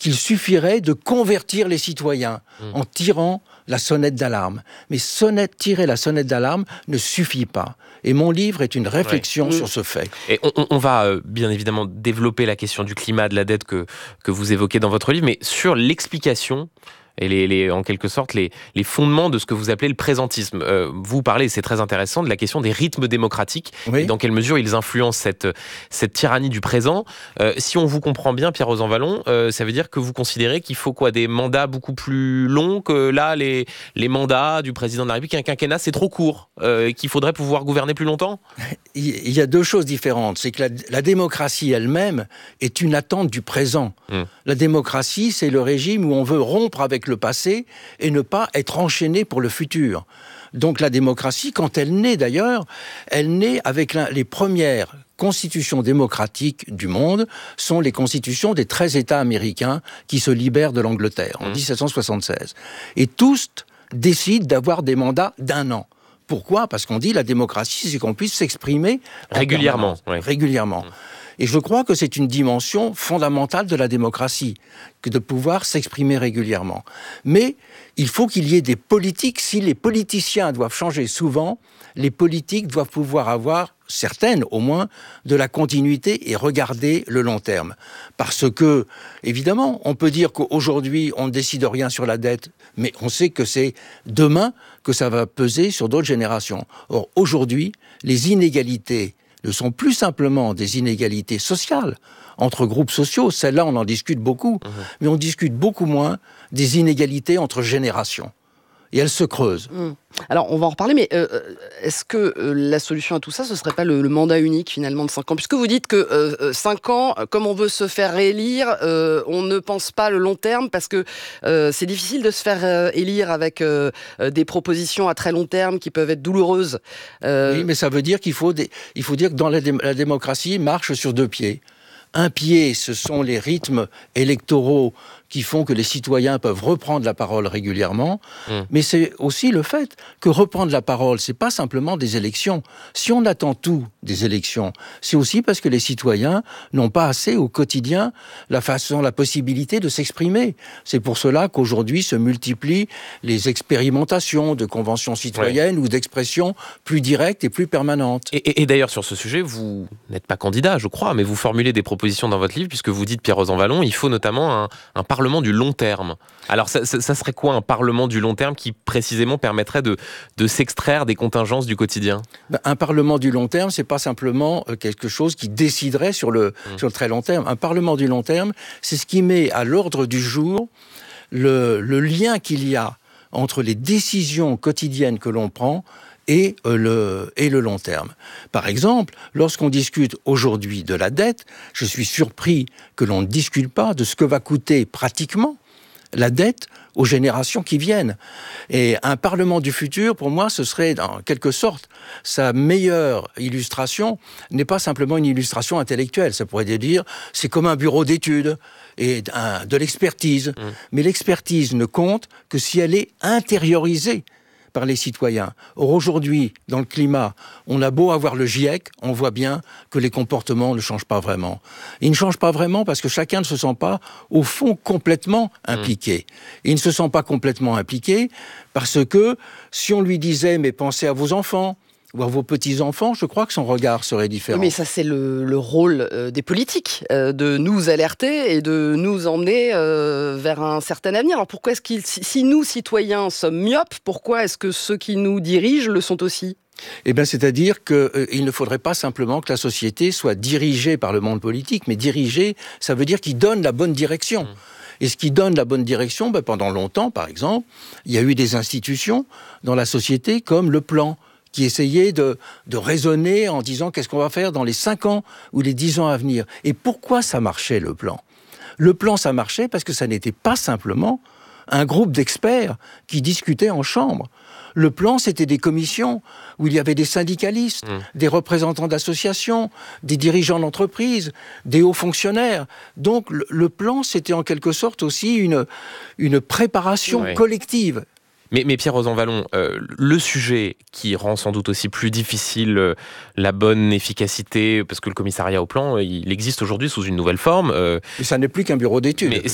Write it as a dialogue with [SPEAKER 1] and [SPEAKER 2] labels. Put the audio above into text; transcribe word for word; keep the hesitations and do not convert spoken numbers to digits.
[SPEAKER 1] qu'il suffirait de convertir les citoyens mmh. en tirant la sonnette d'alarme. Mais sonnette, tirer la sonnette d'alarme ne suffit pas. Et mon livre est une réflexion ouais. sur ce fait.
[SPEAKER 2] Et on, on va euh, bien évidemment développer la question du climat, de la dette que, que vous évoquez dans votre livre, mais sur l'explication et les, les, en quelque sorte les, les fondements de ce que vous appelez le présentisme. Euh, vous parlez, c'est très intéressant, de la question des rythmes démocratiques, oui. et dans quelle mesure ils influencent cette, cette tyrannie du présent. Euh, si on vous comprend bien, Pierre Rosanvallon, euh, ça veut dire que vous considérez qu'il faut quoi, des mandats beaucoup plus longs que là, les, les mandats du président de la République, un quinquennat, c'est trop court, euh, qu'il faudrait pouvoir gouverner plus longtemps?
[SPEAKER 1] Il y a deux choses différentes. C'est que la, la démocratie elle-même est une attente du présent. Hum. La démocratie, c'est le régime où on veut rompre avec le passé et ne pas être enchaîné pour le futur. Donc la démocratie, quand elle naît d'ailleurs, elle naît avec les premières constitutions démocratiques du monde, sont les constitutions des treize États américains qui se libèrent de l'Angleterre en mmh. dix-sept cent soixante-seize. Et tous décident d'avoir des mandats d'un an. Pourquoi ? Parce qu'on dit la démocratie, c'est qu'on puisse s'exprimer
[SPEAKER 2] régulièrement.
[SPEAKER 1] Ouais. Régulièrement. Mmh. Et je crois que c'est une dimension fondamentale de la démocratie, que de pouvoir s'exprimer régulièrement. Mais il faut qu'il y ait des politiques. Si les politiciens doivent changer souvent, les politiques doivent pouvoir avoir, certaines au moins, de la continuité et regarder le long terme. Parce que, évidemment, on peut dire qu'aujourd'hui, on ne décide rien sur la dette, mais on sait que c'est demain que ça va peser sur d'autres générations. Or, aujourd'hui, les inégalités ne sont plus simplement des inégalités sociales entre groupes sociaux. Celles-là, on en discute beaucoup. Mmh. Mais on discute beaucoup moins des inégalités entre générations. Et elles se creusent.
[SPEAKER 3] Mmh. Alors, on va en reparler, mais euh, est-ce que euh, la solution à tout ça, ce ne serait pas le, le mandat unique, finalement, de cinq ans ? Puisque vous dites que euh, cinq ans, comme on veut se faire réélire, euh, on ne pense pas le long terme, parce que euh, c'est difficile de se faire euh, élire avec euh, des propositions à très long terme qui peuvent être douloureuses.
[SPEAKER 1] Euh... Oui, mais ça veut dire qu'il faut, des... il faut dire que dans la, dé... la démocratie marche sur deux pieds. Un pied, ce sont les rythmes électoraux qui font que les citoyens peuvent reprendre la parole régulièrement, mmh. mais c'est aussi le fait que reprendre la parole, c'est pas simplement des élections. Si on attend tout des élections, c'est aussi parce que les citoyens n'ont pas assez au quotidien la façon, la possibilité de s'exprimer. C'est pour cela qu'aujourd'hui se multiplient les expérimentations de conventions citoyennes, ouais. ou d'expressions plus directes et plus permanentes.
[SPEAKER 2] Et, et, et d'ailleurs, sur ce sujet, vous n'êtes pas candidat, je crois, mais vous formulez des propositions dans votre livre, puisque vous dites, Pierre Rosanvallon, il faut notamment un, un parlement du long terme. Alors, ça, ça, ça serait quoi un parlement du long terme qui, précisément, permettrait de, de s'extraire des contingences du quotidien ?
[SPEAKER 1] Ben, un parlement du long terme, c'est pas simplement quelque chose qui déciderait sur le, mmh. sur le très long terme. Un parlement du long terme, c'est ce qui met à l'ordre du jour le, le lien qu'il y a entre les décisions quotidiennes que l'on prend et le, et le long terme. Par exemple, lorsqu'on discute aujourd'hui de la dette, je suis surpris que l'on ne discute pas de ce que va coûter pratiquement la dette aux générations qui viennent. Et un Parlement du futur, pour moi, ce serait, en quelque sorte, sa meilleure illustration n'est pas simplement une illustration intellectuelle. Ça pourrait dire, c'est comme un bureau d'études et un, de l'expertise. Mmh. Mais l'expertise ne compte que si elle est intériorisée par les citoyens. Or, aujourd'hui, dans le climat, on a beau avoir le GIEC, on voit bien que les comportements ne changent pas vraiment. Ils ne changent pas vraiment parce que chacun ne se sent pas, au fond, complètement impliqué. Mmh. Il ne se sent pas complètement impliqué parce que, si on lui disait « mais pensez à vos enfants », ou à vos petits-enfants, je crois que son regard serait différent.
[SPEAKER 3] Mais ça, c'est le, le rôle euh, des politiques, euh, de nous alerter et de nous emmener euh, vers un certain avenir. Alors pourquoi est-ce qu'ils, si, si nous, citoyens, sommes myopes, pourquoi est-ce que ceux qui nous dirigent le sont aussi ?
[SPEAKER 1] Eh bien, c'est-à-dire qu'il euh, ne faudrait pas simplement que la société soit dirigée par le monde politique, mais dirigée, ça veut dire qu'il donne la bonne direction. Mmh. Et ce qui donne la bonne direction, ben, pendant longtemps, par exemple, il y a eu des institutions dans la société comme le plan, qui essayait de, de raisonner en disant qu'est-ce qu'on va faire dans les cinq ans ou les dix ans à venir. Et pourquoi ça marchait, le plan ? Le plan, ça marchait parce que ça n'était pas simplement un groupe d'experts qui discutaient en chambre. Le plan, c'était des commissions où il y avait des syndicalistes, mmh. des représentants d'associations, des dirigeants d'entreprises, des hauts fonctionnaires. Donc, le, le plan, c'était en quelque sorte aussi une, une préparation oui. collective.
[SPEAKER 2] Mais, mais Pierre Rosanvallon, euh, le sujet qui rend sans doute aussi plus difficile euh, la bonne efficacité, parce que le commissariat au plan, il existe aujourd'hui sous une nouvelle forme. Euh,
[SPEAKER 1] mais ça n'est plus qu'un bureau d'études. Mais